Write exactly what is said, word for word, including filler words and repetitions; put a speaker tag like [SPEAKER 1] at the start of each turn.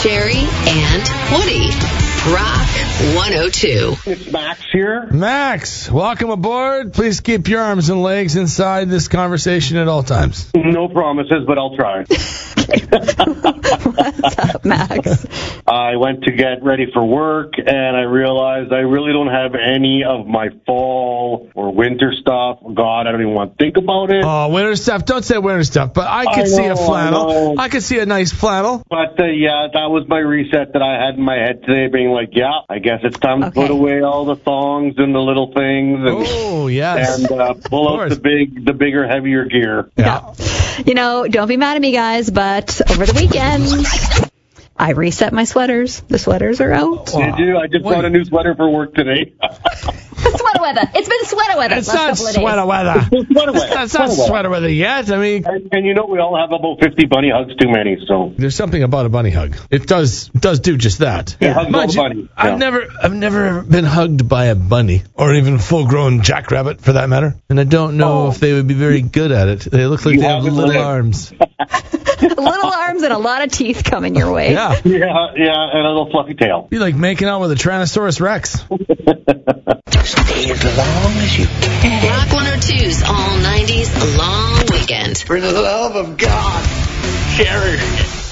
[SPEAKER 1] Sherry, and Woody. Rock one oh two.
[SPEAKER 2] It's Max here.
[SPEAKER 3] Max, welcome aboard. Please keep your arms and legs inside this conversation at all times.
[SPEAKER 2] No promises, but I'll try.
[SPEAKER 4] What's up, Max?
[SPEAKER 2] I went to get ready for work, and I realized I really don't have any of my fall or winter stuff. God, I don't even want to think about it.
[SPEAKER 3] Oh, winter stuff. Don't say winter stuff, but I could
[SPEAKER 2] I
[SPEAKER 3] see a
[SPEAKER 2] know,
[SPEAKER 3] flannel.
[SPEAKER 2] I
[SPEAKER 3] I could see a nice flannel.
[SPEAKER 2] But, uh, yeah, that was my reset that I had in my head today, being like, yeah, I guess it's time to
[SPEAKER 4] Okay.
[SPEAKER 2] put away all the thongs and the little things and,
[SPEAKER 3] Oh, yes.
[SPEAKER 2] and uh, pull out
[SPEAKER 3] course.
[SPEAKER 2] the big, the bigger, heavier gear.
[SPEAKER 3] Yeah.
[SPEAKER 4] You know, don't be mad at me, guys, but over the weekend, I reset my sweaters. The sweaters are out.
[SPEAKER 2] Did you? I just
[SPEAKER 3] Wait.
[SPEAKER 2] bought a new sweater for work today.
[SPEAKER 4] Sweater weather. It's been sweater weather.
[SPEAKER 3] It's
[SPEAKER 4] last
[SPEAKER 3] not
[SPEAKER 4] couple of days.
[SPEAKER 3] sweater weather.
[SPEAKER 2] Sweater weather.
[SPEAKER 3] That's not
[SPEAKER 2] Sweater weather.
[SPEAKER 3] sweater weather yet. I mean,
[SPEAKER 2] And, and you know, we all have about fifty bunny hugs too many, so.
[SPEAKER 3] there's something about a bunny hug. It does does do just that.
[SPEAKER 2] Yeah, hugs all
[SPEAKER 3] Mind
[SPEAKER 2] the
[SPEAKER 3] you,
[SPEAKER 2] bunnies.
[SPEAKER 3] I've
[SPEAKER 2] Yeah.
[SPEAKER 3] never I've never been hugged by a bunny or even a full-grown jackrabbit for that matter, and I don't know
[SPEAKER 2] Oh.
[SPEAKER 3] if they would be very good at it. They look like
[SPEAKER 2] You
[SPEAKER 3] they have
[SPEAKER 2] haven't
[SPEAKER 3] little
[SPEAKER 2] lived.
[SPEAKER 3] arms.
[SPEAKER 4] Little arms and a lot of teeth coming your way.
[SPEAKER 3] Yeah,
[SPEAKER 2] Yeah, yeah, and a little fluffy tail.
[SPEAKER 3] be like making out with a Tyrannosaurus Rex.
[SPEAKER 5] Stay as long as you can.
[SPEAKER 1] Rock one oh two's All nineties Long Weekend.
[SPEAKER 5] For the love of God, Sherry.